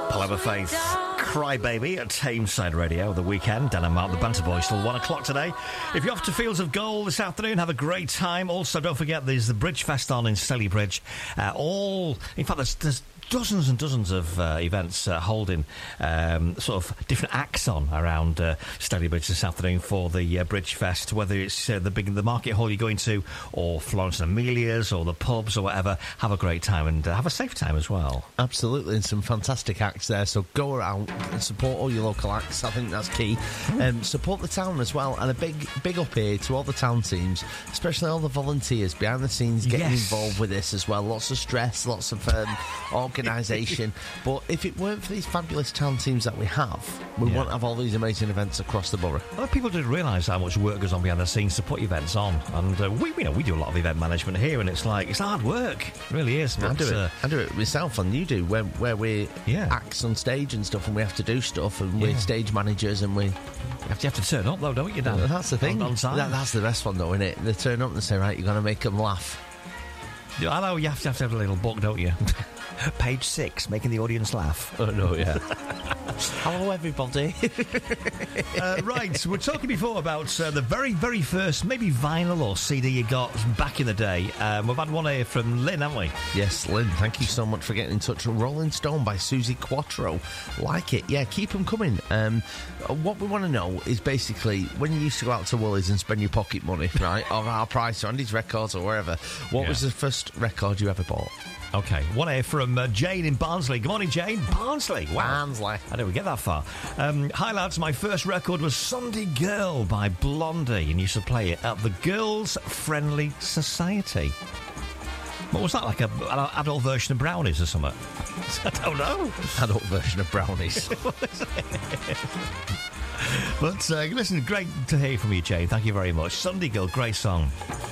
Paloma Faith, Cry Baby at Tameside Radio, the weekend. Dan and Mark, the Banter Boys, till 1 o'clock today. If you're off to Fields of Gold this afternoon, have a great time. Also, don't forget, there's the Bridge Fest on in Stalybridge. In fact, there's dozens and dozens of events holding sort of different acts on around Stalybridge this afternoon for the Bridge Fest, whether it's the market hall you're going to, or Florence and Amelia's, or the pubs, or whatever. Have a great time and have a safe time as well. Absolutely, and some fantastic acts there, so go around and support all your local acts. I think that's key. Support the town as well, and a big up here to all the town teams, especially all the volunteers behind the scenes getting involved with this as well. Lots of stress, lots of organisation. But if it weren't for these fabulous town teams that we have, we wouldn't have all these amazing events across the borough. Well, people don't realise how much work goes on behind the scenes to put events on, and we do a lot of event management here, and it's hard work. It really is. But, I do it myself, and you do, where we acts on stage and stuff, and we have to do stuff, and we're stage managers, and you have to turn up though, don't you, Dan? That's the thing. On time. That's the best one though, isn't it? They turn up and say, right, you're going to make them laugh. I know, you have to have a little book, don't you? Page 6, making the audience laugh. Oh, no, yeah. Hello, everybody. Right, we're talking before about the very, very first, maybe vinyl or CD you got back in the day. We've had one here from Lynn, haven't we? Yes, Lynn, thank you so much for getting in touch. Rolling Stone by Susie Quattro. Like it. Yeah, keep them coming. What we want to know is basically, when you used to go out to Woolies and spend your pocket money, right, or our price, or Andy's Records, or wherever, what was the first record you ever bought? Okay, one here from Jane in Barnsley. Good morning, Jane. Barnsley. Wow. Barnsley. I didn't get that far. Hi, lads. My first record was Sunday Girl by Blondie, and used to play it at the Girls Friendly Society. What was that, like an adult version of Brownies or something? I don't know. Adult version of Brownies. But listen, great to hear from you, Jane. Thank you very much. Sunday Girl, great song.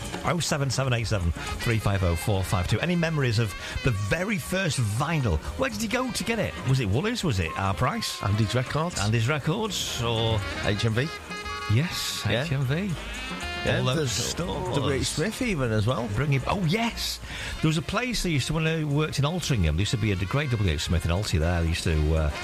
07787 350 452. Any memories of the very first vinyl? Where did you go to get it? Was it Woolies? Was it Our Price? Andy's Records. Andy's Records or HMV? Yes, HMV. Yeah, all those stores. WH Smith even as well. Oh, yes. There was a place they used to, when I worked in Altrincham, there used to be a great WH Smith in Alty there. They used to,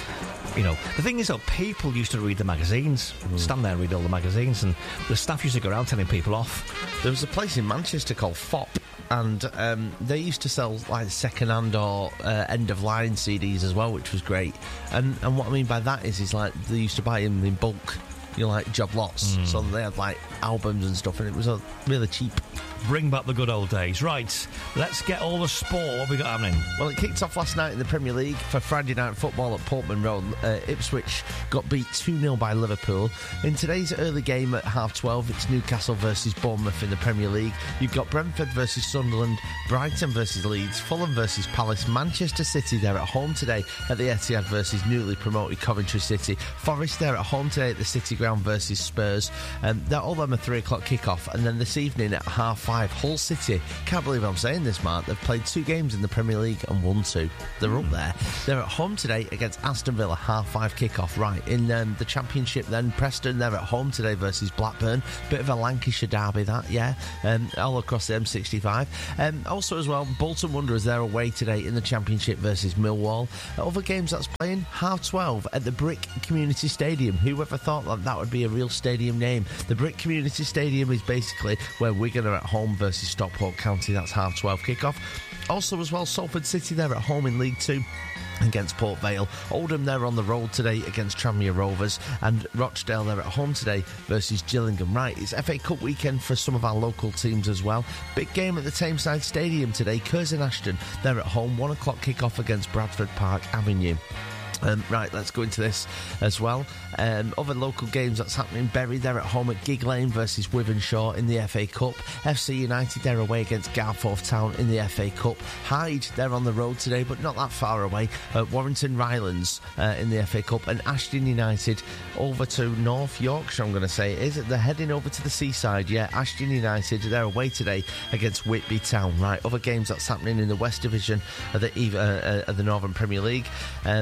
the thing is, though, people used to read the magazines, stand there and read all the magazines, and the staff used to go around telling people off. There was a place in Manchester called FOP, and they used to sell like second-hand or end-of-line CDs as well, which was great. And what I mean by that is like they used to buy them in bulk. Like job lots, so they had like albums and stuff, and it was really cheap. Bring back the good old days. Right, let's get all the sport. What have we got happening? Well, it kicked off last night in the Premier League for Friday night football at Portman Road. Ipswich got beat 2-0 by Liverpool. In today's early game at 12:30, it's Newcastle versus Bournemouth in the Premier League. You've got Brentford versus Sunderland, Brighton versus Leeds, Fulham versus Palace, Manchester City there at home today at the Etihad versus newly promoted Coventry City, Forest there at home today at the City Ground versus Spurs. All them a 3 o'clock kickoff, and then this evening at 5:30, Hull City. Can't believe I'm saying this, Mark. They've played 2 games in the Premier League and won 2. They're up there. They're at home today against Aston Villa, 5:30 kickoff. Right, in the Championship then, Preston, they're at home today versus Blackburn. Bit of a Lancashire derby, that, yeah. All across the M65. Also as well, Bolton Wanderers, they're away today in the Championship versus Millwall. Other games that's playing, 12:30 at the Brick Community Stadium. Whoever thought that would be a real stadium name? The Brick Community Stadium is basically where Wigan are at home versus Stockport County. That's 12:30 kickoff. Also as well, Salford City, they're at home in League 2 against Port Vale. Oldham, they're on the road today against Tranmere Rovers, and Rochdale, they're at home today versus Gillingham. Right, it's FA Cup weekend for some of our local teams as well. Big game at the Tameside Stadium today. Curzon Ashton, they're at home, 1 o'clock kickoff against Bradford Park Avenue. Right, let's go into this as well. Other local games that's happening. Bury, they're at home at Gig Lane versus Wivenshaw in the FA Cup. FC United, they're away against Garforth Town in the FA Cup. Hyde, they're on the road today, but not that far away at Warrington Rylands in the FA Cup. And Ashton United over to North Yorkshire, I'm going to say it is. They're heading over to the seaside, yeah. Ashton United, they're away today against Whitby Town. Right, other games that's happening in the West Division of the Northern Premier League.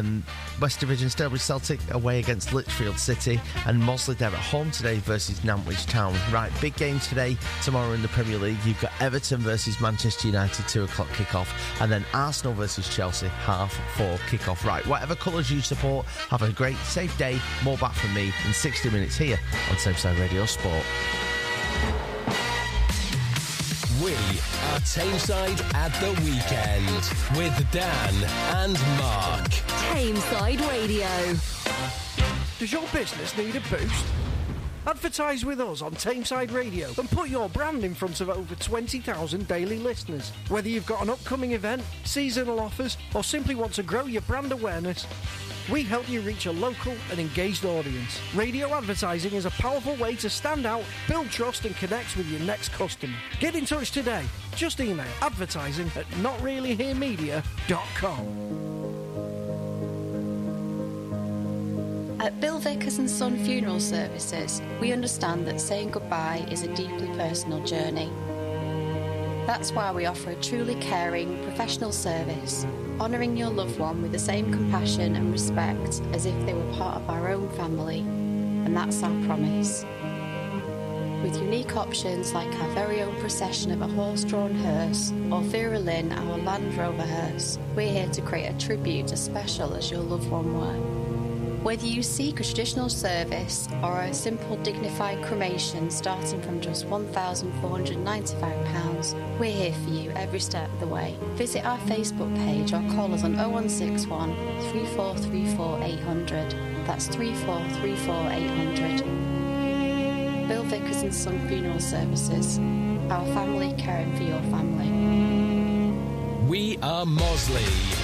West Division, Stalybridge Celtic away against Lichfield City, and Mossley are at home today versus Nantwich Town. Right, big games today, tomorrow in the Premier League. You've got Everton versus Manchester United, 2 o'clock kick-off, and then Arsenal versus Chelsea, 4:30 kick-off. Right, whatever colours you support, have a great, safe day. More back from me in 60 minutes here on Tameside Radio Sport. We are Tameside at the weekend with Dan and Mark. Tameside Radio. Does your business need a boost? Advertise with us on Tameside Radio and put your brand in front of over 20,000 daily listeners. Whether you've got an upcoming event, seasonal offers, or simply want to grow your brand awareness, we help you reach a local and engaged audience. Radio advertising is a powerful way to stand out, build trust and connect with your next customer. Get in touch today. Just email advertising@notreallyheremedia.com. At Bill Vickers & Son Funeral Services, we understand that saying goodbye is a deeply personal journey. That's why we offer a truly caring, professional service, honouring your loved one with the same compassion and respect as if they were part of our own family, and that's our promise. With unique options like our very own procession of a horse-drawn hearse or Vera Lynn, our Land Rover hearse, we're here to create a tribute as special as your loved one were. Whether you seek a traditional service or a simple dignified cremation starting from just £1,495, we're here for you every step of the way. Visit our Facebook page or call us on 0161 3434 800. That's 3434 800. Bill Vickers & Son Funeral Services. Our family caring for your family. We are Mossley.